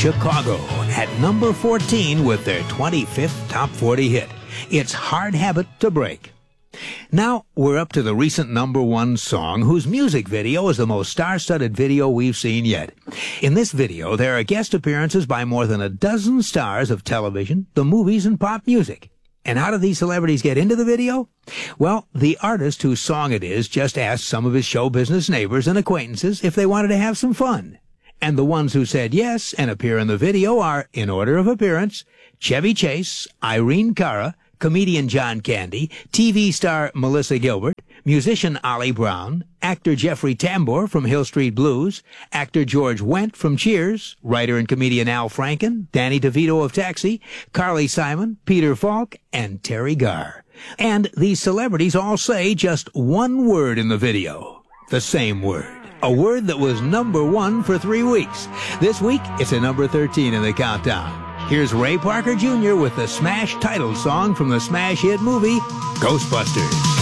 Chicago at number 14 with their 25th Top 40 hit. It's Hard Habit to Break. Now, we're up to the recent number one song, whose music video is the most star-studded video we've seen yet. In this video, there are guest appearances by more than a dozen stars of television, the movies, and pop music. And how do these celebrities get into the video? Well, the artist whose song it is just asked some of his show business neighbors and acquaintances if they wanted to have some fun. And the ones who said yes and appear in the video are, in order of appearance, Chevy Chase, Irene Cara, comedian John Candy, TV star Melissa Gilbert, musician Ollie Brown, actor Jeffrey Tambor from Hill Street Blues, actor George Wendt from Cheers, writer and comedian Al Franken, Danny DeVito of Taxi, Carly Simon, Peter Falk, and Terry Garr. And these celebrities all say just one word in the video. The same word. A word that was number one for 3 weeks. This week, it's a number 13 in the countdown. Here's Ray Parker Jr. with the smash title song from the smash hit movie, Ghostbusters.